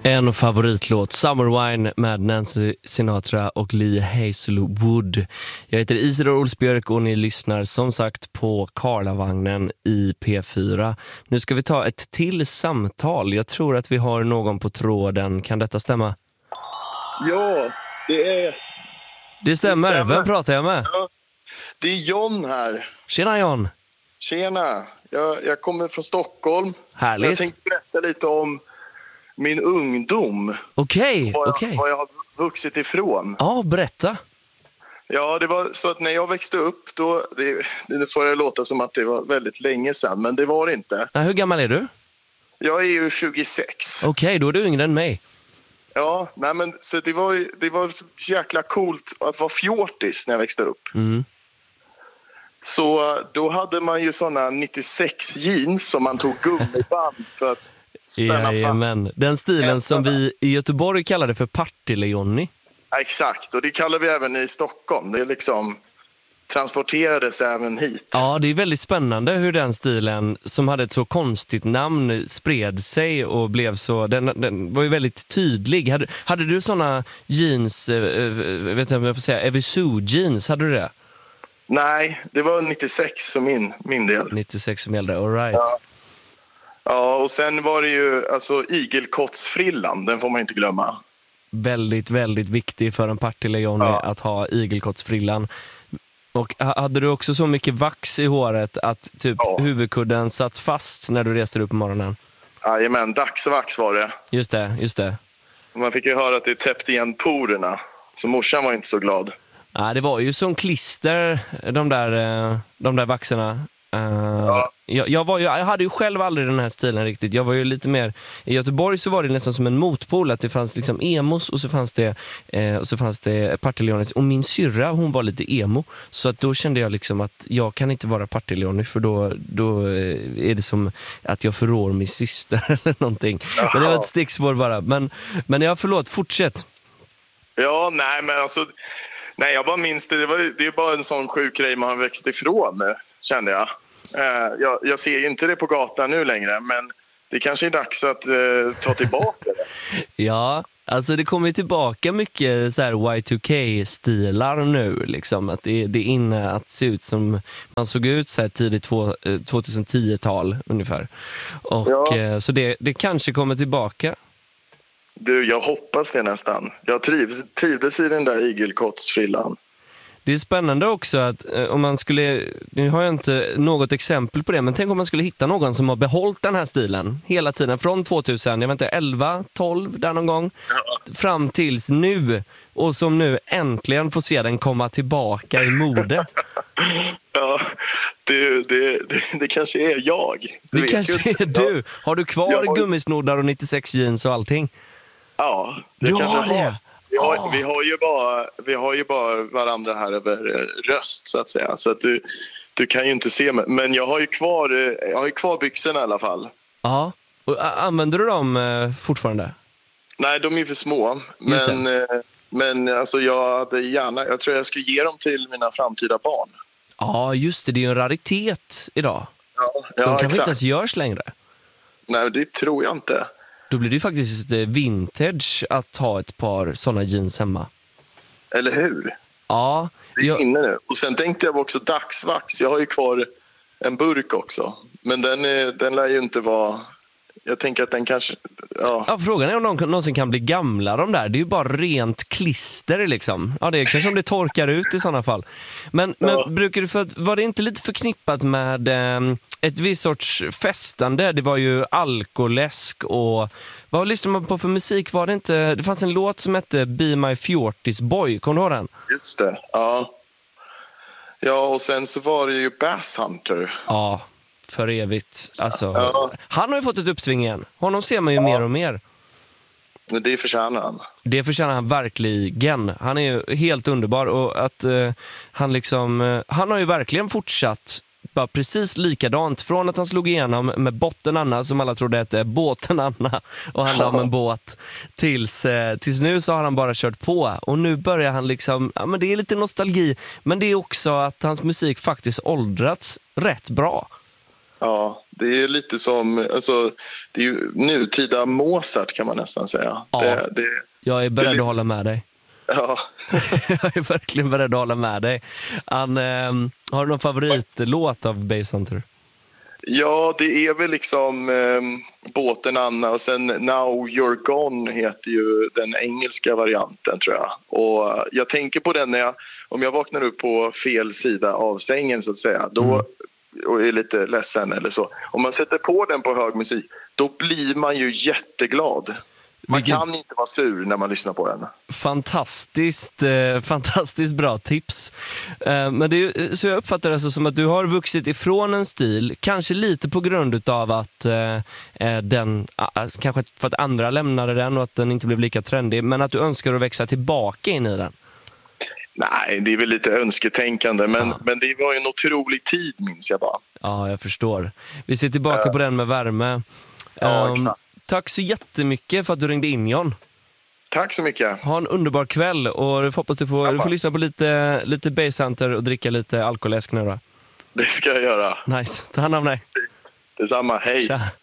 En favoritlåt, Summer Wine med Nancy Sinatra och Lee Hazelwood. Jag heter Isidor Olsbjörk och ni lyssnar som sagt på Karlavagnen i P4. Nu ska vi ta ett till samtal. Jag tror att vi har någon på tråden. Kan detta stämma? Ja, Det stämmer. Vem pratar jag med? Ja, det är John här. Tjena John. Tjena. Jag kommer från Stockholm. Härligt. Jag tänkte berätta lite om min ungdom. Okej. Vad jag har vuxit ifrån. Ja, berätta. Ja, det var så att när jag växte upp då, det får det låta som att det var väldigt länge sedan, men det var det inte. Ja, hur gammal är du? Jag är ju 26. Okej, då är du yngre än mig. Ja, nej men så det var så jäkla coolt att vara fjortis när jag växte upp. Mm. Så då hade man ju såna 96 jeans som man tog gummiband för att spänna fast. Den stilen som vi i Göteborg kallade för Partille-Johnny. Ja, exakt, och det kallar vi även i Stockholm. Det liksom transporterades även hit. Ja, det är väldigt spännande hur den stilen som hade ett så konstigt namn spred sig och blev så, den var ju väldigt tydlig. Hade du såna jeans, vet inte om jag får säga, Evisu jeans, hade du det? Nej, det var 96 för min del. 96 som gällde, all right. Ja, och sen var det ju alltså igelkottsfrillan, den får man inte glömma. Väldigt, väldigt viktig för en Partille-Johnny att ha igelkottsfrillan. Och hade du också så mycket vax i håret att typ huvudkudden satt fast när du reste upp på morgonen? Jajamän, dagsvax var det. Just det. Man fick ju höra att det täppte igen porerna. Så morsan var inte så glad. Ja, det var ju som klister, de där vaxerna. Jag hade ju själv aldrig den här stilen riktigt. Jag var ju lite mer i Göteborg, så var det nästan som en motpol, att det fanns liksom emos och så fanns det Partille-Johnny. Och min syrra, hon var lite emo, så att då kände jag liksom att jag kan inte vara Partille-Johnny, för då är det som att jag förrår min syster eller någonting. Men det var ett stickspår bara. Men jag förlåt, fortsätt. Ja, nej men alltså, nej, jag bara minns det är bara en sån sjuk grej man har växt ifrån, kände jag. Jag ser ju inte det på gatan nu längre, men det kanske är dags att ta tillbaka det. Ja, alltså det kommer tillbaka mycket så här Y2K-stilar nu, liksom. Att det är inne att se ut som man såg ut så här tidigt 2010-tal ungefär. Och så det kanske kommer tillbaka. Du, jag hoppas det nästan. Jag trivdes i den där igelkottsfrillan. Det är spännande också att om man skulle, nu har jag inte något exempel på det, men tänk om man skulle hitta någon som har behållit den här stilen hela tiden från 2000, jag vet inte, 11, 12 där någon gång, fram tills nu, och som nu äntligen får se den komma tillbaka i mode. Ja, det kanske är jag. Det kanske är du. Har du kvar gummisnoddar och 96 jeans och allting? Ja, du har det. Vi har ju bara varandra här över röst, så att säga. Så att du kan ju inte se mig. Men jag har ju kvar byxorna i alla fall. Ja. Och använder du dem fortfarande? Nej, de är ju för små. Men alltså jag tror jag ska ge dem till mina framtida barn. Ja, just det. Det är ju en raritet idag. Ja, de kanske exakt. inte ens görs längre. Nej, det tror jag inte. Då blir det ju faktiskt vintage att ha ett par såna jeans hemma. Eller hur? Ja. Det är inne nu. Och sen tänkte jag också dagsvax. Jag har ju kvar en burk också. Men den lär ju inte vara... Jag tänker att den kanske... Ja, frågan är om de någonsin kan bli gamla, de där. Det är ju bara rent klister liksom. Ja, det är kanske om det torkar ut i sådana fall. Men brukar du var det inte lite förknippat med ett visst sorts festande? Det var ju alkoläsk och... Vad lyssnade man på för musik? Var det inte... Det fanns en låt som hette Be My Fjortis Boy. Kommer du ihåg den? Just det, ja. Ja, och sen så var det ju Bass Hunter. Ja, för evigt. Alltså, han har ju fått ett uppsving igen. Honom ser man ju mer och mer. Men det förtjänar han. Det förtjänar han verkligen. Han är ju helt underbar. Och att han har ju verkligen fortsatt bara precis likadant. Från att han slog igenom med Botten Anna, som alla trodde hette Båten Anna, och handlade om en båt, tills nu så har han bara kört på. Och nu börjar han liksom, men det är lite nostalgi, men det är också att hans musik faktiskt åldrats rätt bra. Ja, det är lite som, alltså, det är ju nutida Mozart kan man nästan säga. Ja, jag är beredd att hålla med dig. Ja. Jag är verkligen beredd att hålla med dig. Har du någon favoritlåt av Basshunter? Ja, det är väl liksom Båten Anna och sen Now You're Gone heter ju den engelska varianten tror jag. Och jag tänker på den om jag vaknar upp på fel sida av sängen så att säga, då och är lite ledsen eller så. Om man sätter på den på hög musik, då blir man ju jätteglad. Man kan inte vara sur när man lyssnar på den. Fantastiskt bra tips. Men det är, så jag uppfattar det som att du har vuxit ifrån en stil, kanske lite på grund av att kanske för att andra lämnade den och att den inte blev lika trendig, men att du önskar att växa tillbaka in i den. Nej, det är väl lite önsketänkande, men det var en otrolig tid, minns jag bara. Ja, jag förstår. Vi ser tillbaka på den med värme. Ja, exakt. Tack så jättemycket för att du ringde in, John. Tack så mycket. Ha en underbar kväll och jag hoppas du får lyssna på lite Basshunter och dricka lite alkoläsk nu då. Det ska jag göra. Nice, ta hand om dig. Detsamma, hej. Tja.